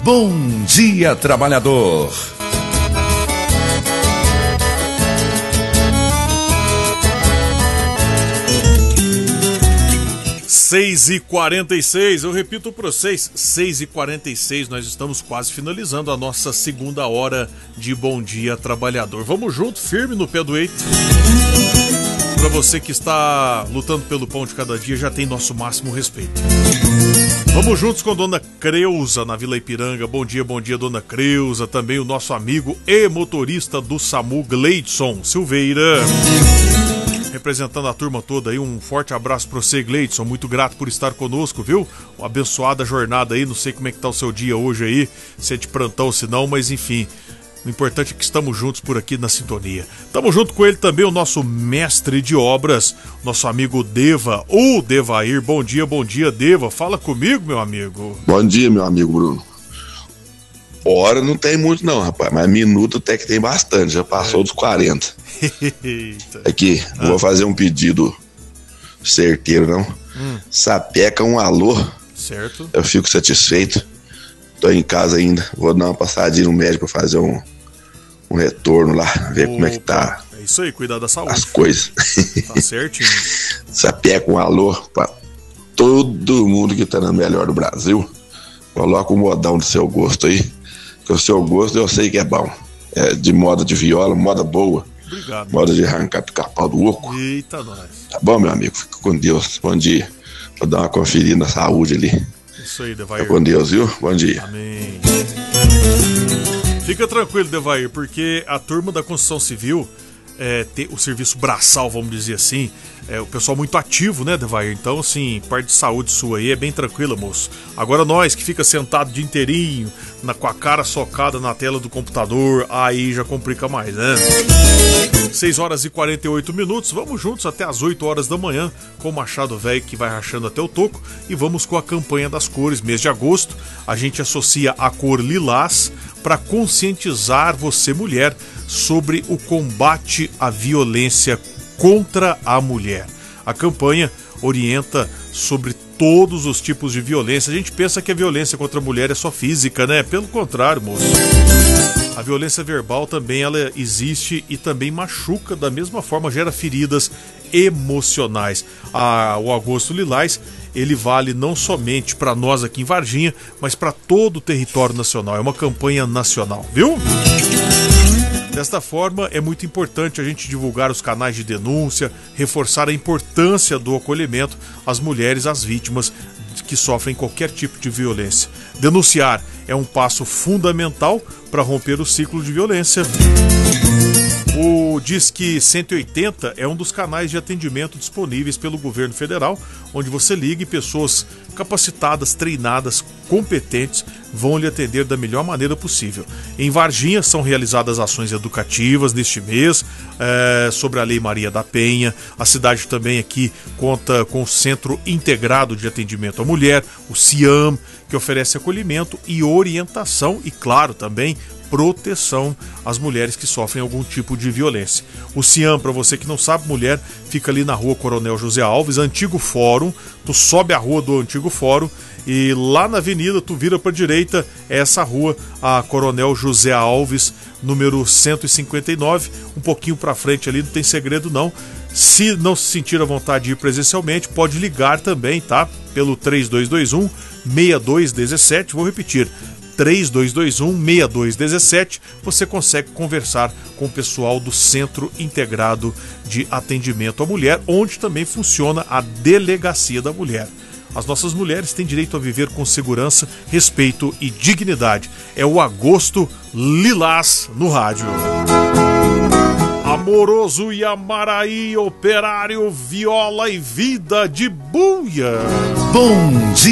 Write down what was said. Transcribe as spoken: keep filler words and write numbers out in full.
Bom Dia Trabalhador. seis e quarenta e seis, eu repito para vocês, seis e quarenta e seis, nós estamos quase finalizando a nossa segunda hora de Bom Dia Trabalhador. Vamos junto, firme no pé do eito. Para você que está lutando pelo pão de cada dia, já tem nosso máximo respeito. Vamos juntos com Dona Creuza na Vila Ipiranga. Bom dia, bom dia, Dona Creuza. Também o nosso amigo e motorista do SAMU, Gleidson Silveira. Representando a turma toda aí, um forte abraço para você, Gleidson, muito grato por estar conosco, viu? Uma abençoada jornada aí, não sei como é que tá o seu dia hoje aí, se é de plantão ou se não, mas enfim, o importante é que estamos juntos por aqui na sintonia. Estamos junto com ele também, o nosso mestre de obras, nosso amigo Deva, o Devair. Bom dia, bom dia, Deva, fala comigo, meu amigo. Bom dia, meu amigo Bruno. Hora não tem muito não, rapaz, mas minuto até que tem bastante, já passou é. dos quarenta. Aqui, não ah. vou fazer um pedido certeiro não. Hum. Sapeca um alô. Certo. Eu fico satisfeito. Tô em casa ainda. Vou dar uma passadinha no médico pra fazer um, um retorno lá, ver Opa. como é que tá. É isso aí, cuidar da saúde. As coisas. Tá certinho. Sapeca um alô pra todo mundo que tá na melhor do Brasil. Coloca o modão do seu gosto aí. Que o seu gosto eu sei que é bom. É de moda de viola, moda boa. Obrigado. Moda de arrancar pica-pau do oco. Eita, nós. Tá bom, meu amigo? Fica com Deus. Bom dia. Vou dar uma conferida na saúde ali. Isso aí, Devair. Fica com Deus, viu? Bom dia. Amém. Fica tranquilo, Devair, porque a turma da construção civil, é, tem o serviço braçal, vamos dizer assim, é o pessoal muito ativo, né, Devair? Então, assim, parte de saúde sua aí é bem tranquila, moço. Agora nós que fica sentado o dia inteirinho, na, com a cara socada na tela do computador, aí já complica mais, né? seis horas e quarenta e oito minutos, vamos juntos até as oito horas da manhã com o Machado Velho que vai rachando até o toco e vamos com a campanha das cores. Mês de agosto, a gente associa a cor lilás para conscientizar você, mulher, sobre o combate à violência contra a mulher. A campanha orienta sobre todos os tipos de violência. A gente pensa que a violência contra a mulher é só física, né? Pelo contrário, moço. A violência verbal também ela existe e também machuca da mesma forma, gera feridas emocionais. Ah, o Agosto Lilás, ele vale não somente para nós aqui em Varginha, mas para todo o território nacional. É uma campanha nacional, viu? Desta forma, é muito importante a gente divulgar os canais de denúncia, reforçar a importância do acolhimento às mulheres, às vítimas que sofrem qualquer tipo de violência. Denunciar é um passo fundamental para romper o ciclo de violência. O Disque cento e oitenta é um dos canais de atendimento disponíveis pelo governo federal, onde você liga e pessoas capacitadas, treinadas, competentes vão lhe atender da melhor maneira possível. Em Varginha são realizadas ações educativas neste mês é, sobre a Lei Maria da Penha. A cidade também aqui conta com o Centro Integrado de Atendimento à Mulher, o CIAM, que oferece acolhimento e orientação e, claro, também proteção às mulheres que sofrem algum tipo de violência. O CIAM, para você que não sabe, mulher, fica ali na rua Coronel José Alves, antigo fórum. Tu sobe a rua do antigo fórum e lá na avenida tu vira para direita, é essa rua, a Coronel José Alves, número cento e cinquenta e nove, um pouquinho para frente ali, não tem segredo não. Se não se sentir à vontade de ir presencialmente, pode ligar também, tá? Pelo três dois dois um, seis dois um sete, vou repetir, três dois dois um, seis dois um sete, você consegue conversar com o pessoal do Centro Integrado de Atendimento à Mulher, onde também funciona a Delegacia da Mulher. As nossas mulheres têm direito a viver com segurança, respeito e dignidade. É o Agosto Lilás no rádio. Amoroso e Amaraí, operário, viola e vida de buia. Bom dia.